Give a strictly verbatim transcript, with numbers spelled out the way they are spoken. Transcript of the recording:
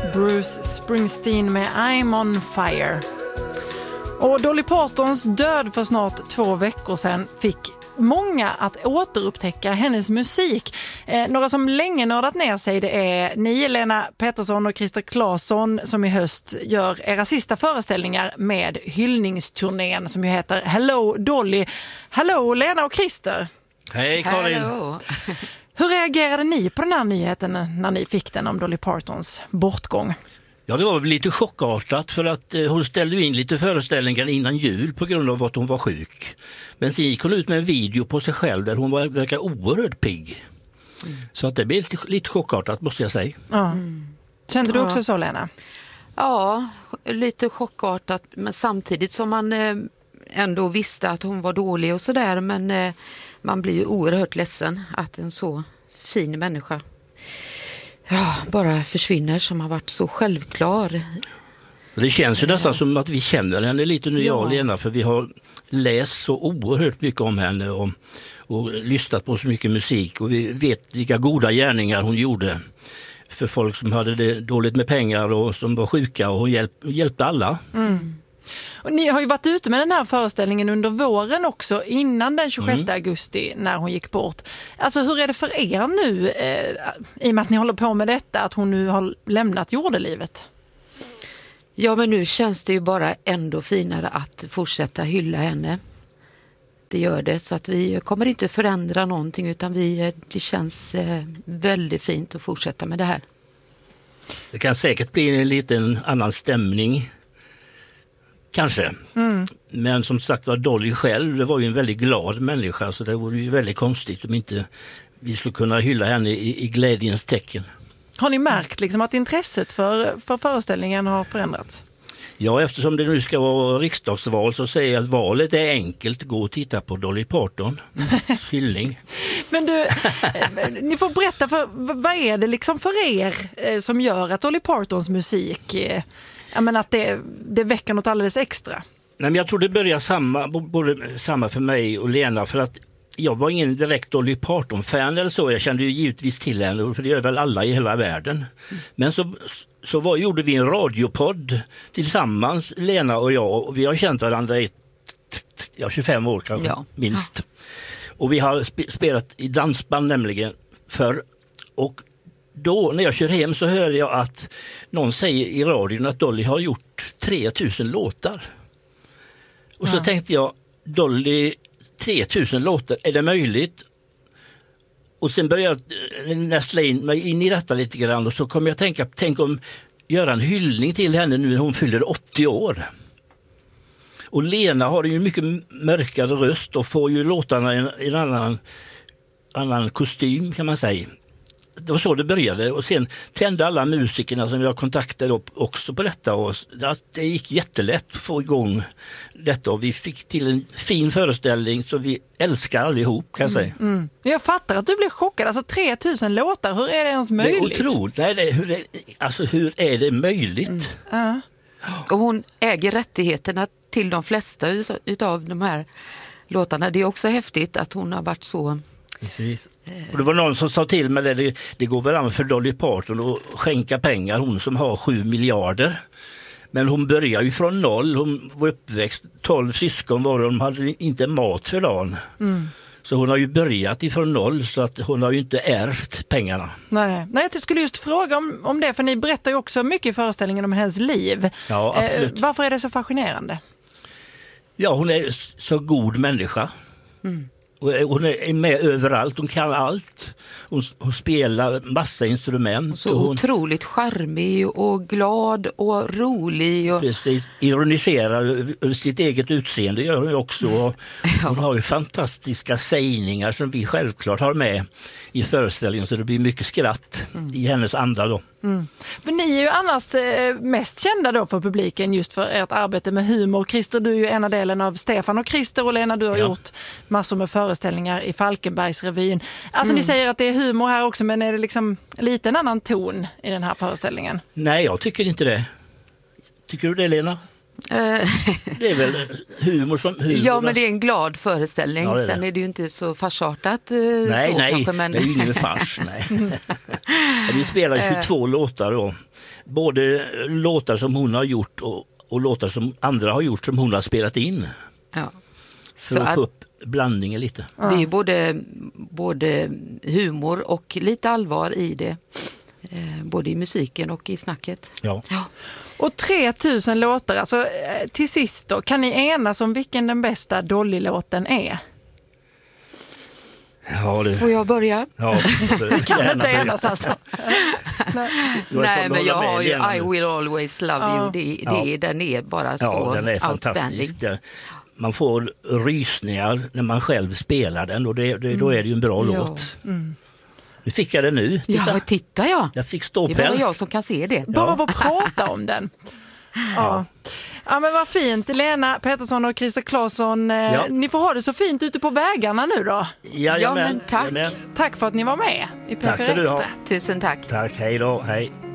Bruce Springsteen med I'm on fire. Och Dolly Partons död för snart två veckor sedan fick många att återupptäcka hennes musik. Eh, några som länge nördat ner sig, det är ni, Lena Pettersson och Christer Claesson, som i höst gör era sista föreställningar med hyllningsturnén som ju heter Hello Dolly. Hello Lena och Christer. Hej Karin. Hello. Hur reagerade ni på den här nyheten när ni fick den om Dolly Partons bortgång? Ja, det var väl lite chockartat för att eh, hon ställde in lite föreställningar innan jul på grund av att hon var sjuk. Men sen gick hon ut med en video på sig själv där hon var, verkar oerhört pigg. Mm. Så att det blev lite, lite chockartat, måste jag säga. Ja. Mm. Kände du också så, Lena? Ja, lite chockartat, men samtidigt som man eh, ändå visste att hon var dålig och sådär, men eh, man blir ju oerhört ledsen att en så fin människa ja, bara försvinner som har varit så självklar. Det känns ju nästan som att vi känner henne lite nu, jag och Lena, för vi har läst så oerhört mycket om henne och, och lyssnat på så mycket musik, och vi vet vilka goda gärningar hon gjorde för folk som hade det dåligt med pengar och som var sjuka, och hon hjälp, hjälpte alla. Mm. Och ni har ju varit ute med den här föreställningen under våren också, innan den tjugosjätte mm. augusti när hon gick bort. Alltså hur är det för er nu, eh, i och med att ni håller på med detta, att hon nu har lämnat jordelivet? Ja, men nu känns det ju bara ändå finare att fortsätta hylla henne. Det gör det, så att vi kommer inte förändra någonting, utan vi, det känns eh, väldigt fint att fortsätta med det här. Det kan säkert bli en liten annan stämning. Kanske. Mm. Men som sagt var, Dolly själv, det var ju en väldigt glad människa, så det vore ju väldigt konstigt om inte vi skulle kunna hylla henne i, i glädjens tecken. Har ni märkt liksom att intresset för, för föreställningen har förändrats? Ja, eftersom det nu ska vara riksdagsval så säger jag att valet är enkelt. Gå och titta på Dolly Parton. Hyllning. Men du, ni får berätta, för, vad är det liksom för er som gör att Dolly Partons musik, jag menar att det, det väcker något alldeles extra? Nej, men jag tror det börjar samma, både samma för mig och Lena, för att jag var ingen direkt Dolly Parton-fan eller så. Jag kände ju givetvis till henne, för det gör väl alla i hela världen. Mm. Men så, så var, gjorde vi en radiopodd tillsammans, Lena och jag. Och vi har känt varandra i ja, tjugofem år kanske, ja. minst. Ja. Och vi har sp- spelat i dansband nämligen för. Och då när jag kör hem så hör jag att någon säger i radion att Dolly har gjort tre tusen låtar. Och så ja. tänkte jag, Dolly... tre tusen låtar, är det möjligt? Och sen började jag nästla in mig in i detta lite grann, och så kom jag att tänka, tänk om göra en hyllning till henne nu när hon fyller åttio år. Och Lena har ju mycket mörkare röst och får ju låtarna i en, en annan, annan kostym, kan man säga. Det var så det började, och sen tände alla musikerna som jag kontaktade upp också på detta, och det gick jättelätt att få igång detta, och vi fick till en fin föreställning som vi älskar allihop, kan jag säga. Mm, mm. Jag fattar att du blir chockad, alltså tre tusen låtar, hur är det ens möjligt? Det är otroligt, nej, det, hur, är, alltså, hur är det möjligt? Mm. Uh. Och hon äger rättigheterna till de flesta utav de här låtarna. Det är också häftigt att hon har varit så... Precis. Och det var någon som sa till mig att det, det går väl an för Dolly Parton att skänka pengar, hon som har sju miljarder. Men hon börjar ju från noll, hon var uppväxt, tolv syskon var, de hade inte mat för dagen. Mm. Så hon har ju börjat ifrån noll, så att hon har ju inte ärvt pengarna. Nej, Nej jag skulle just fråga om, om det, för ni berättar ju också mycket i föreställningen om hennes liv. Ja, absolut. Eh, varför är det så fascinerande? Ja, hon är så god människa. Mm. Hon är med överallt, hon kan allt. Hon, hon spelar massa instrument. Så och hon, otroligt charmig och glad och rolig. Och... Precis, ironiserar över sitt eget utseende gör hon också. Och hon har ju fantastiska sägningar som vi självklart har med i föreställningen, så det blir mycket skratt mm. i hennes anda då. Mm. För ni är ju annars eh, mest kända då för publiken just för ert arbete med humor. Christer, du är ju ena delen av Stefan och Christer, och Lena, du har ja. gjort massor med föreställningar i Falkenbergsrevyn. Alltså mm. ni säger att det är humor här också, men är det liksom lite en annan ton i den här föreställningen? Nej, jag tycker inte det. Tycker du det, Lena? Det är väl humor som humor. Ja, men det är en glad föreställning. Ja, det är det. Sen är det ju inte så farsartat. Nej, så, nej, kanske, men... det är ju ingen fars. Nej. Vi spelar tjugotvå låtar då. Både låtar som hon har gjort och, och låtar som andra har gjort som hon har spelat in. Ja. För så att få upp blandningen lite. Det är både, både humor och lite allvar i det. Eh, både i musiken och i snacket. Ja. Ja. Och tre tusen låtar, alltså till sist då, kan ni enas om vilken den bästa Dolly-låten är? Ja, det... Får jag börja? Ja, kan inte enas alltså. Nej, Nej men jag har ju I will always love ja. you. Det, det, ja. Den är bara så ja, den är fantastisk. Man får rysningar när man själv spelar den och det, det, då är det ju en bra ja. låt. Mm. Nu fick jag det nu. Titta. Ja, titta ja. Jag fick ståpäls. Det är bara jag som kan se det. Bara av att prata om den. Ja. Ja, men vad fint. Lena Pettersson och Christer Claesson, ja. Ni får ha det så fint ute på vägarna nu då. Ja, ja men tack. Tack för att ni var med i P fyra Extra. Tusen tack. Tack, hej då, hej.